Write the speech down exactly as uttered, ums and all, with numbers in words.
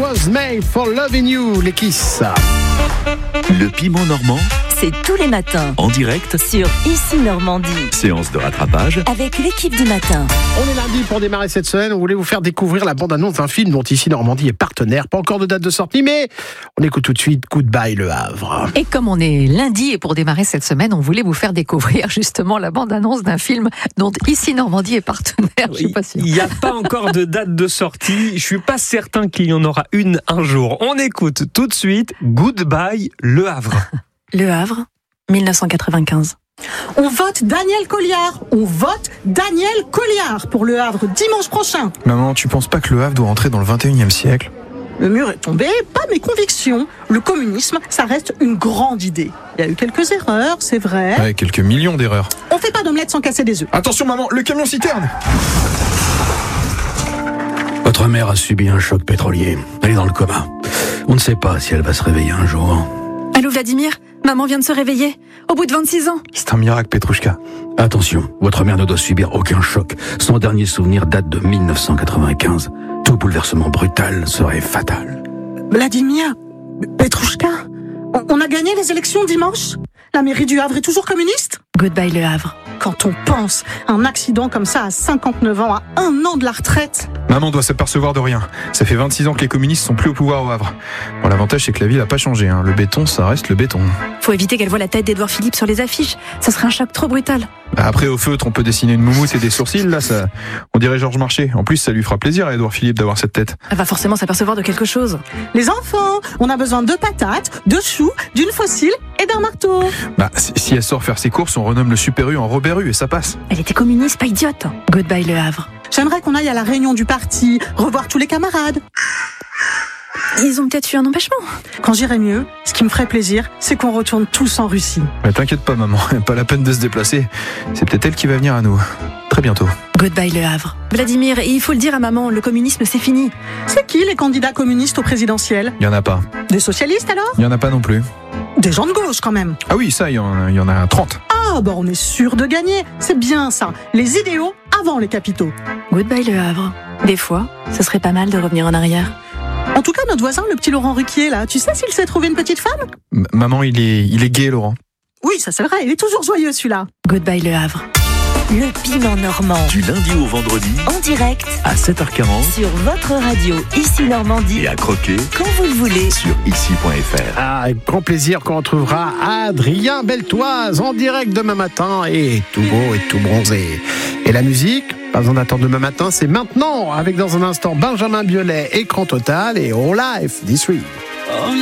was made for loving you, les Kiss. Le piment normand, c'est tous les matins. en direct, Sur Ici Normandie. séance de rattrapage. Avec l'équipe du matin. On est lundi pour démarrer cette semaine. On voulait vous faire découvrir la bande-annonce d'un film dont Ici Normandie est partenaire. Pas encore de date de sortie, mais on écoute tout de suite Goodbye Le Havre. Et comme on est lundi et pour démarrer cette semaine, on voulait vous faire découvrir justement la bande-annonce d'un film dont Ici Normandie est partenaire. Je suis pas sûre. Il n'y a pas encore de date de sortie. Je suis pas certain qu'il y en aura une un jour. On écoute tout de suite Goodbye Le Havre. Le Havre, dix-neuf cent quatre-vingt-quinze. On vote Daniel Colliard. On vote Daniel Colliard pour Le Havre dimanche prochain. Maman, tu penses pas que Le Havre doit entrer dans le vingt et unième siècle ? Le mur est tombé, pas mes convictions. Le communisme, ça reste une grande idée. Il y a eu quelques erreurs, c'est vrai. Ouais, quelques millions d'erreurs. On fait pas d'omelette sans casser des œufs. Attention maman, le camion citerne ! Votre mère a subi un choc pétrolier. Elle est dans le coma. On ne sait pas si elle va se réveiller un jour. Allô Vladimir, maman vient de se réveiller, au bout de vingt-six ans. C'est un miracle, Petrouchka. Attention, votre mère ne doit subir aucun choc. Son dernier souvenir date de dix-neuf cent quatre-vingt-quinze. Tout bouleversement brutal serait fatal. Vladimir, Petrouchka, on, on a gagné les élections dimanche. La mairie du Havre est toujours communiste. Goodbye Le Havre. Quand on pense à un accident comme ça à cinquante-neuf ans, à un an de la retraite. Maman doit s'apercevoir de rien. Ça fait vingt-six ans que les communistes sont plus au pouvoir au Havre. Bon, l'avantage c'est que la ville a pas changé. Hein. Le béton, ça reste le béton. Faut éviter qu'elle voie la tête d'Édouard Philippe sur les affiches. Ça serait un choc trop brutal. Bah, après, au feutre, on peut dessiner une moumoute et des sourcils. Là, ça, on dirait Georges Marchais. En plus, ça lui fera plaisir à Édouard Philippe d'avoir cette tête. Elle va forcément s'apercevoir de quelque chose. Les enfants, on a besoin de patates, de choux, d'une fossile et d'un marteau. Bah, si si elle sort faire ses courses, on renomme le Super U en Robert U et ça passe. Elle était communiste, pas idiote. Goodbye Le Havre. J'aimerais qu'on aille à la réunion du parti, revoir tous les camarades. Ils ont peut-être eu un empêchement. Quand j'irai mieux, ce qui me ferait plaisir, c'est qu'on retourne tous en Russie. Mais t'inquiète pas, maman. Pas la peine de se déplacer. C'est peut-être elle qui va venir à nous. Très bientôt. Goodbye Le Havre. Vladimir, il faut le dire à maman, le communisme c'est fini. C'est qui les candidats communistes au présidentiel? Il y en a pas. Des socialistes alors? Il y en a pas non plus. Des gens de gauche quand même. Ah oui, ça, il y en, il y en a trente. Ah bah on est sûr de gagner. C'est bien ça. Les idéaux avant les capitaux. Goodbye Le Havre. Des fois, ce serait pas mal de revenir en arrière. En tout cas, notre voisin, le petit Laurent Ruquier, là, tu sais s'il s'est trouvé une petite femme? M- maman, il est, il est gay, Laurent. Oui, ça c'est vrai, il est toujours joyeux celui-là. Goodbye Le Havre. Le piment normand. Du lundi au vendredi, En direct à sept heures quarante, sur votre radio Ici Normandie. et à croquer Quand vous le voulez. sur ici point f r. Ah, avec grand plaisir qu'on retrouvera Adrien Beltoise en direct demain matin et tout beau et tout bronzé. Et la musique, pas besoin d'attendre demain matin, c'est maintenant avec dans un instant Benjamin Biolay, Écran Total et All Life this week.